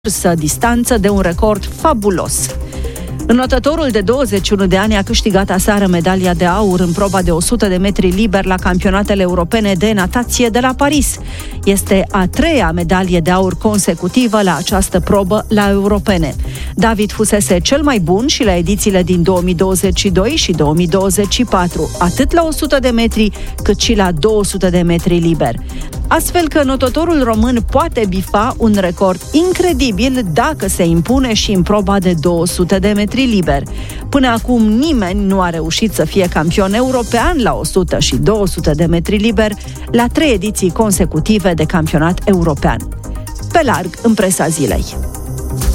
distanță de un record fabulos. Înotătorul de 21 de ani a câștigat aseară medalia de aur în proba de 100 de metri liber la campionatele europene de natație de la Paris. Este a treia medalie de aur consecutivă la această probă la europene. David fusese cel mai bun și la edițiile din 2022 și 2024, atât la 100 de metri cât și la 200 de metri liber. Astfel că notătorul român poate bifa un record incredibil dacă se impune și în proba de 200 de metri liber. Până acum nimeni nu a reușit să fie campion european la 100 și 200 de metri liber la 3 ediții consecutive de campionat european. Pe larg în presa zilei.